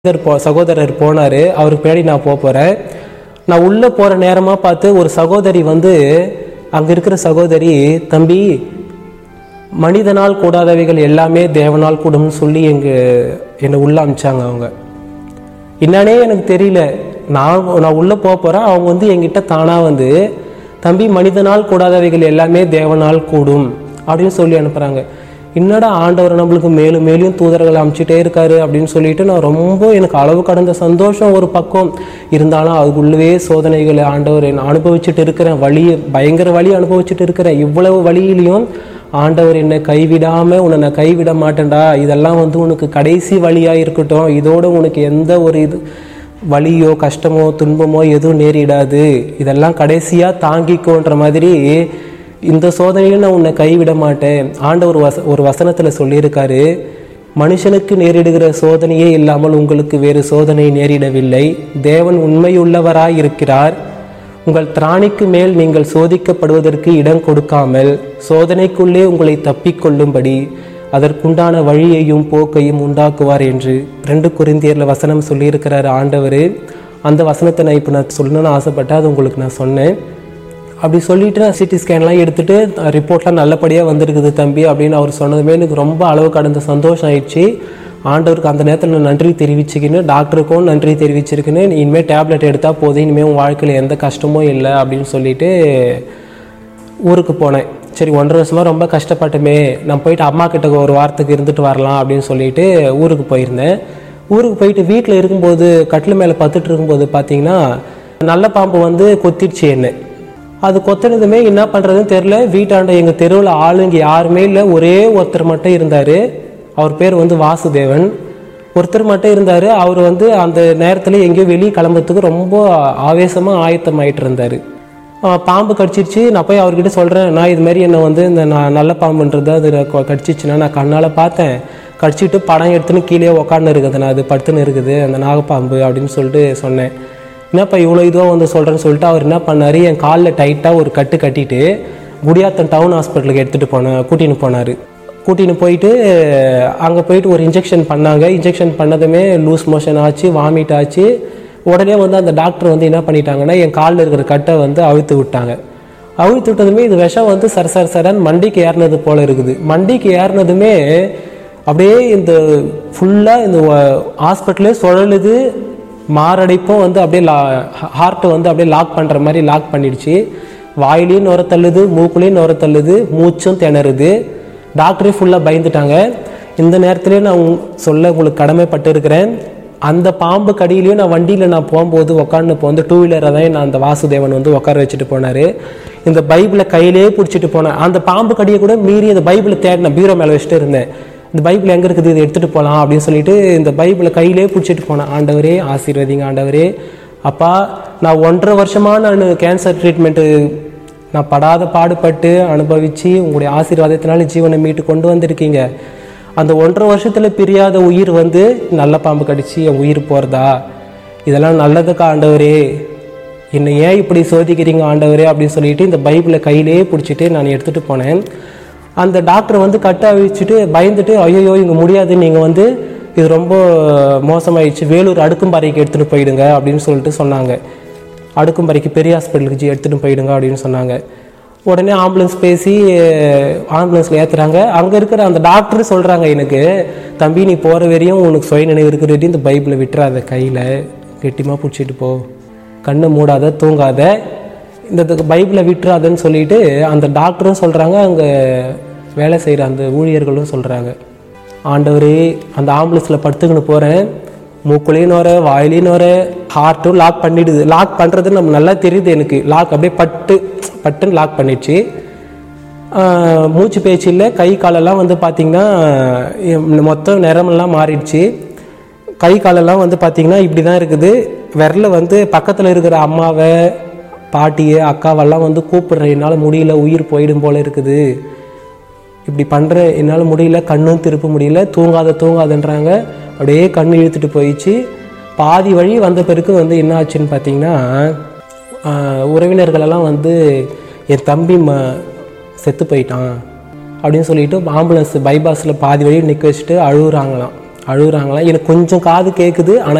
சகோதரர் போனார். அவருக்கு பின்னாடி நான் போகிறேன். நான் உள்ளே போகிற நேரமாக பார்த்து ஒரு சகோதரி வந்து அங்கே இருக்கிற சகோதரி, தம்பி மனிதனால் கூடாதவைகள் எல்லாமே தேவனால் கூடும்னு சொல்லி என்னை உள்ளே அமிச்சாங்க. அவங்க என்னன்னே எனக்கு தெரியல. நான் உள்ளே போகிறேன். அவங்க வந்து என்கிட்ட தானாக வந்து, தம்பி மனிதனால் கூடாதவைகள் எல்லாமே தேவனால் கூடும் அப்படின்னு சொல்லி அனுப்புகிறாங்க. என்னடா ஆண்டவர் நம்மளுக்கு மேலும் மேலும் தூதர்கள் அமைச்சிட்டே இருக்காரு அப்படின்னு சொல்லிட்டு எனக்கு அளவு கடந்த சந்தோஷம் ஒரு பக்கம் இருந்தாலும் அதுக்குள்ளவே சோதனைகளை ஆண்டவர் அனுபவிச்சுட்டு இருக்கிறேன். பயங்கர வழி அனுபவிச்சுட்டு இருக்கிறேன். இவ்வளவு வழியிலையும் ஆண்டவர் என்னை கைவிடாமல், உன்னை நான் கைவிட மாட்டேன்டா, இதெல்லாம் வந்து உனக்கு கடைசி வழியாக இருக்கட்டும், இதோட உனக்கு எந்த ஒரு வலியோ கஷ்டமோ துன்பமோ எதுவும் நேரிடாது, இதெல்லாம் கடைசியாக தாங்கிக்கோன்ற மாதிரி இந்த சோதனையில் நான் உன்னை கைவிட மாட்டேன். ஆண்டவர் ஒரு வசனத்தில் சொல்லியிருக்காரு, மனுஷனுக்கு நேரிடுகிற சோதனையே இல்லாமல் உங்களுக்கு வேறு சோதனை நேரிடவில்லை, தேவன் உண்மையுள்ளவராய் இருக்கிறார், உங்கள் திராணிக்கு மேல் நீங்கள் சோதிக்கப்படுவதற்கு இடம் கொடுக்காமல் சோதனைக்குள்ளே உங்களை தப்பிக்கொள்ளும்படி அதற்குண்டான வழியையும் போக்கையும் உண்டாக்குவார் என்று 2 கொரிந்தியரில் வசனம் சொல்லியிருக்கிறார் ஆண்டவர். அந்த வசனத்தை நான் இப்போ சொல்லணும்னு ஆசைப்பட்டேன். அது உங்களுக்கு நான் சொன்னேன். அப்படி சொல்லிட்டு நான் சிடி ஸ்கேன்லாம் எடுத்துகிட்டு ரிப்போர்ட்லாம் நல்லபடியாக வந்திருக்குது தம்பி அப்படின்னு அவர் சொன்னதுமே எனக்கு ரொம்ப அளவு கடந்த சந்தோஷம் ஆயிடுச்சு. ஆண்டவருக்கு அந்த நேரத்தில் நான் நன்றி தெரிவிச்சுக்கின்னு, டாக்டருக்கும் நன்றி தெரிவிச்சிருக்குன்னு, இனிமேல் டேப்லெட் எடுத்தால் போதும், இனிமேல் உன் வாழ்க்கையில் எந்த கஷ்டமும் இல்லை அப்படின்னு சொல்லிட்டு ஊருக்கு போனேன். சரி 1.5 வருஷமாக ரொம்ப கஷ்டப்பட்டுமே, நான் போயிட்டு அம்மா கிட்ட ஒரு வாரத்துக்கு இருந்துட்டு வரலாம் அப்படின்னு சொல்லிட்டு ஊருக்கு போயிருந்தேன். ஊருக்கு போயிட்டு வீட்டில் இருக்கும்போது கட்டில் மேலே பத்துட்டு இருக்கும்போது பார்த்தீங்கன்னா நல்ல பாம்பு வந்து கொத்திடுச்சு என்ன. அது கொத்தினதுமே என்ன பண்ணுறதுன்னு தெரில. வீட்டாண்ட எங்கள் தெருவில் ஆளுங்க யாருமே இல்லை, ஒரே ஒருத்தர் மட்டும் இருந்தார். அவர் பேர் வந்து வாசுதேவன். ஒருத்தர் மட்டும் இருந்தார். அவர் வந்து அந்த நேரத்தில் எங்கேயோ வெளியே கிளம்புறதுக்கு ரொம்ப ஆவேசமாக ஆயத்தமாயிட்டு இருந்தார். பாம்பு கடிச்சிருச்சு. நான் போய் அவர்கிட்ட சொல்கிறேன், நான் இது மாதிரி என்னை வந்து இந்த நல்ல பாம்புன்றது அது கடிச்சிச்சுன்னா நான் கண்ணால் பார்த்தேன், கடிச்சிட்டு படம் எடுத்துன்னு கீழே உக்காந்து இருக்குது, நான் அது படுத்துன்னு இருக்குது அந்த நாகப்பாம்பு அப்படின்னு சொல்லிட்டு சொன்னேன். என்னப்பா இவ்வளோ இதுவாக வந்து சொல்கிறேன்னு சொல்லிட்டு அவர் என்ன பண்ணார், என் காலில் டைட்டாக ஒரு கட்டு கட்டிட்டு குடியாத்தம் டவுன் ஹாஸ்பிட்டலுக்கு கூட்டின்னு போனார். கூட்டின்னு போயிட்டு அங்கே போயிட்டு ஒரு இன்ஜெக்ஷன் பண்ணாங்க. இன்ஜெக்ஷன் பண்ணதுமே லூஸ் மோஷன் ஆச்சு, வாமிட் ஆச்சு. உடனே வந்து அந்த டாக்டர் வந்து என்ன பண்ணிட்டாங்கன்னா என் காலில் இருக்கிற கட்டை வந்து அவிழ்த்து விட்டாங்க. அவிழ்த்து விட்டதுமே இது விஷம் வந்து சரன்னு மண்டிக்கு ஏறினது போல் இருக்குது. மண்டிக்கு ஏறினதுமே அப்படியே இந்த ஃபுல்லாக இந்த ஹாஸ்பிட்டலே சுழலுது. மாரடைப்பும் வந்து அப்படியே ஹார்ட்டை வந்து அப்படியே லாக் பண்ணுற மாதிரி லாக் பண்ணிடுச்சு. வாயிலையும் நுர தள்ளுது, மூக்குலையும் நுர தள்ளுது, மூச்சும் திணறுது. டாக்டரே ஃபுல்லாக பயந்துட்டாங்க. இந்த நேரத்துலேயே நான் உங்களுக்கு கடமைப்பட்டு இருக்கிறேன். அந்த பாம்பு கடியிலையும் நான் வண்டியில் நான் போகும்போது உட்காந்து வந்து 2 வீலரை தான் நான் அந்த வாசுதேவன் வந்து உட்கார வச்சுட்டு போனார். இந்த பைபிளை கையிலே பிடிச்சிட்டு போனேன். அந்த பாம்பு கடியை கூட மீறி அந்த பைபிளை தேடினேன், பீரோ மேலே வச்சுட்டு இருந்தேன். இந்த பைபிள் எங்கே இருக்குது, இதை எடுத்துகிட்டு போகலாம் அப்படின்னு சொல்லிட்டு இந்த பைபிளை கையிலே பிடிச்சிட்டு போனேன். ஆண்டவரே ஆசீர்வதிங்க ஆண்டவரே. அப்பா நான் 1.5 வருஷமாக நான் கேன்சர் ட்ரீட்மெண்ட்டு நான் படாத பாடுபட்டு அனுபவித்து உங்களுடைய ஆசீர்வாதத்தினால ஜீவனை மீட்டு கொண்டு வந்திருக்கீங்க. அந்த 1.5 வருஷத்தில் பிரியாத உயிர் வந்து நல்ல பாம்பு கடிச்சு என் உயிர் போகிறதா, இதெல்லாம் நல்லதுக்கா ஆண்டவரே, என்னை ஏன் இப்படி சோதிக்கிறீங்க ஆண்டவரே அப்படின்னு சொல்லிட்டு இந்த பைபிளை கையிலே பிடிச்சிட்டு நான் எடுத்துகிட்டு போனேன். அந்த டாக்டர் வந்து கட்ட அழிச்சிட்டு பயந்துட்டு, ஐயோ இங்கே முடியாது, நீங்கள் வந்து இது ரொம்ப மோசமாயிடுச்சு, வேலூர் அடுக்கும்பாறைக்கு எடுத்துகிட்டு போயிடுங்க அப்படின்னு சொல்லிட்டு சொன்னாங்க. அடுக்கும்பாறைக்கு பெரிய ஹாஸ்பிட்டலுக்கு எடுத்துகிட்டு போயிடுங்க அப்படின்னு சொன்னாங்க. உடனே ஆம்புலன்ஸ் பேசி ஆம்புலன்ஸில் ஏற்றுறாங்க. அங்கே இருக்கிற அந்த டாக்டர் சொல்கிறாங்க எனக்கு, தம்பி நீ போகிற வரையும் உனக்கு சுய நினைவு இருக்கிற வரையும் இந்த பைபிளை விட்டுறாத, கையில் கெட்டிமாக பிடிச்சிட்டு போ, கண்ணை மூடாத, தூங்காத, இந்த பைபிளை விட்டுறாதுன்னு சொல்லிட்டு அந்த டாக்டரும் சொல்கிறாங்க, அங்கே வேலை செய்கிற அந்த ஊழியர்களும் சொல்கிறாங்க. ஆண்டவரே அந்த ஆம்புலன்ஸில் படுத்துக்கின்னு போகிறேன், மூக்குலையும் வர வாயிலையும் வர, ஹார்ட்டும் லாக் பண்ணிடுது. லாக் பண்ணுறது நம்ம நல்லா தெரியுது எனக்கு. லாக் அப்படியே பட்டுன்னு லாக் பண்ணிடுச்சு. மூச்சு பேச்சு இல்லை. கை காலெல்லாம் வந்து பார்த்திங்கன்னா மொத்தம் நிறமெல்லாம் மாறிடுச்சு. கை காலெல்லாம் வந்து பார்த்திங்கன்னா இப்படி தான் இருக்குது. விரல வந்து பக்கத்தில் இருக்கிற அம்மாவை பாட்டியை அக்காவெல்லாம் வந்து கூப்பிடுறேன், என்னால் முடியல, உயிர் போயிடும் போல் இருக்குது, இப்படி பண்ணுறேன், என்னால் முடியல, கண்ணும் திருப்ப முடியல, தூங்காதன்றாங்க. அப்படியே கண் இழுத்துட்டு போயிடுச்சு. பாதி வழி வந்த பிறகு வந்து என்ன ஆச்சுன்னு பார்த்தீங்கன்னா, உறவினர்களெல்லாம் வந்து என் தம்பி செத்து போயிட்டான் அப்படின்னு சொல்லிட்டு ஆம்புலன்ஸ் பைபாஸில் பாதி வழி நிற்க வச்சுட்டு அழுகுறாங்களாம். அழுகுறாங்களா? எனக்கு கொஞ்சம் காது கேட்குது, ஆனால்